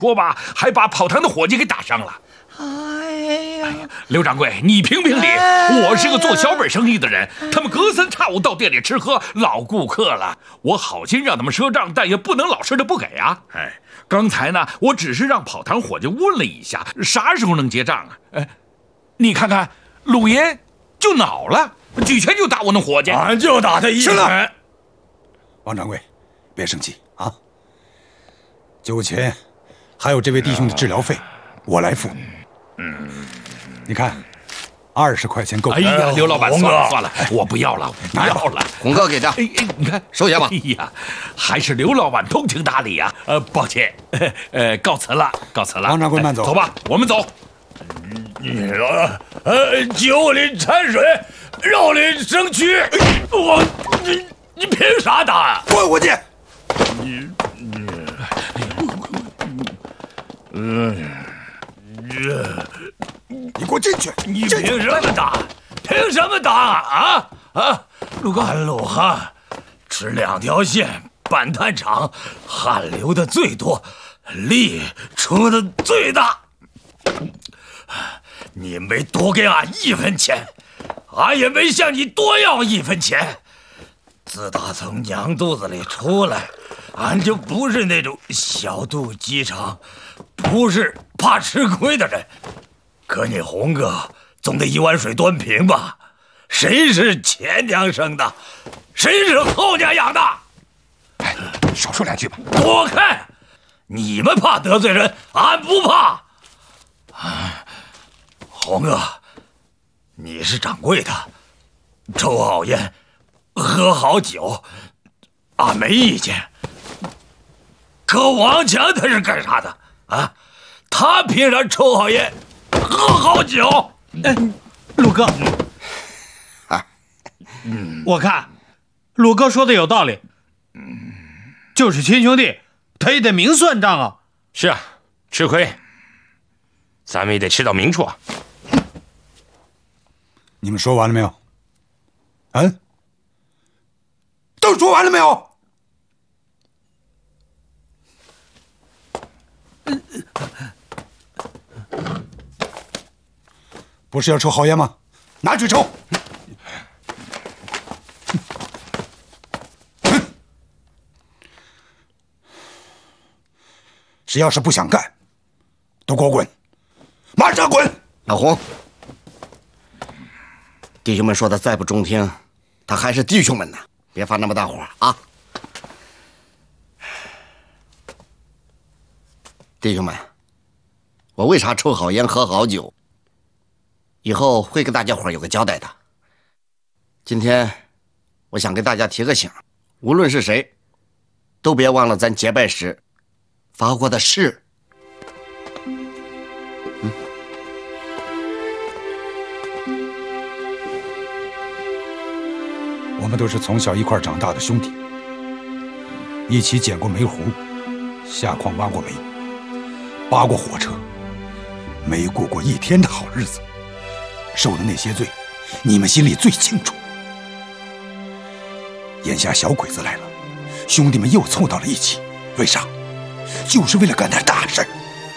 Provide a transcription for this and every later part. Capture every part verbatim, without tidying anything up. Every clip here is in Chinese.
说吧，还把跑堂的伙计给打伤了。 哎呀， 刘掌柜，你评评理， 哎、 我是个做小本生意的人，他们隔三差五到店里吃喝，老顾客了，我好心让他们赊账，但也不能老实的不给啊。哎，刚才呢，我只是让跑堂伙计问了一下，啥时候能结账啊？哎，你看看，鲁爷就恼了，举拳就打我那伙计， 俺就打他一拳。 王掌柜，别生气啊，酒钱还有这位弟兄的治疗费，我来付。嗯，你看，二十块钱够。 哎呀，刘老板，算了算了，我不要了，不要了。 洪哥给的， 哎哎，你看， 收下吧。 哎呀，还是刘老板通情达理啊。呃，抱歉，呃，告辞了，告辞了。 王掌柜慢走， 走吧，我们走。 你说，呃，酒里掺水，肉里生蛆，我，你你凭啥打？ 滚回去！ 你你，嗯。 你给我进去！ 你凭什么打？凭什么打啊啊！陆哥，俺鲁汉吃两条线，板炭厂汗流的最多，力出的最大。你没多给俺一分钱，俺也没向你多要一分钱。自打从娘肚子里出来，俺就不是那种小肚鸡肠，不是怕吃亏的人。可你洪哥总得一碗水端平吧？谁是前娘生的，谁是后娘养的？ 哎，少说两句吧。 躲开！你们怕得罪人，俺不怕。洪哥，你是掌柜的，抽好烟，喝好酒，俺没意见。可王强他是干啥的啊？他凭啥抽好烟？喝好酒， 哎，鲁哥， 啊， 嗯，我看鲁哥说的有道理，嗯，就是亲兄弟，他也得明算账啊。 是啊，吃亏，咱们也得吃到明处啊。 你们说完了没有？嗯，都说完了没有？不是要抽好烟吗？拿去抽！只要是不想干，都给我滚！马上滚！ 老洪，弟兄们说的再不中听，他还是弟兄们呢，别发那么大火啊！弟兄们，我为啥抽好烟喝好酒？以后会跟大家伙有个交代的。今天我想给大家提个醒，无论是谁，都别忘了咱结拜时发过的誓。嗯， 我们都是从小一块长大的兄弟，一起捡过煤糊，下矿挖过煤，扒过火车，没过过一天的好日子。受的那些罪，你们心里最清楚。眼下小鬼子来了，兄弟们又凑到了一起，为啥？就是为了干点大事。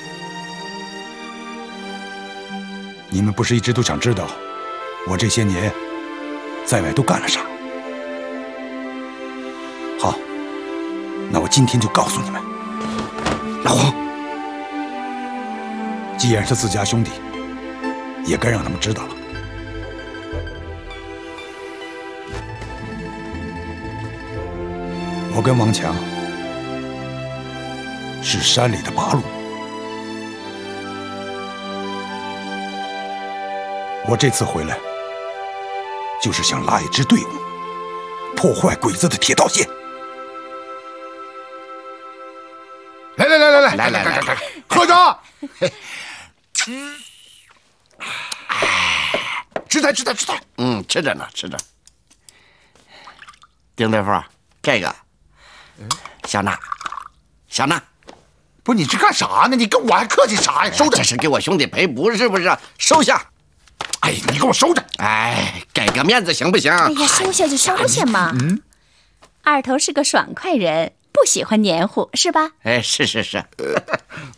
你们不是一直都想知道我这些年在外都干了啥？好，那我今天就告诉你们。老黄，既然是自家兄弟，也该让他们知道了。我跟王强是山里的八路，我这次回来就是想拉一支队伍，破坏鬼子的铁道线。 来来来来来来来来来， 喝着。吃菜吃菜吃菜， 嗯，吃着呢，吃着。丁大夫，这个，小娜，小娜， 不是你这干啥呢？你跟我还客气啥呀？收着， 这是给我兄弟赔不是不是？收下。 哎，你给我收着。 哎，给个面子行不行？ 哎呀，收下就收下嘛。嗯，二头是个爽快人，不喜欢黏糊，是吧？ 哎，是是是。